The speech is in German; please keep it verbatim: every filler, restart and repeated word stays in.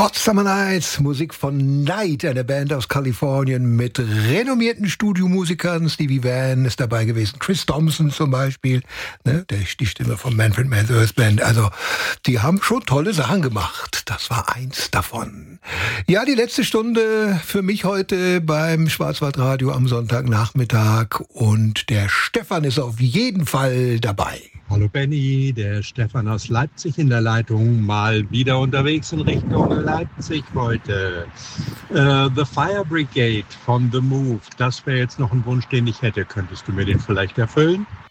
Hot Summer Nights, Musik von Night, eine Band aus Kalifornien mit renommierten Studiomusikern. Stevie Van ist dabei gewesen, Chris Thompson zum Beispiel, ne, der, die Stimme von Manfred Mann's Earth Band. Also die haben schon tolle Sachen gemacht. Das war eins davon. Ja, die letzte Stunde für mich heute beim Schwarzwaldradio am Sonntagnachmittag und der Stefan ist auf jeden Fall dabei. Hallo Benny, der Stefan aus Leipzig in der Leitung, mal wieder unterwegs in Richtung Leipzig heute. Uh, The Fire Brigade von The Move, das wäre jetzt noch ein Wunsch, den ich hätte. Könntest du mir den vielleicht erfüllen?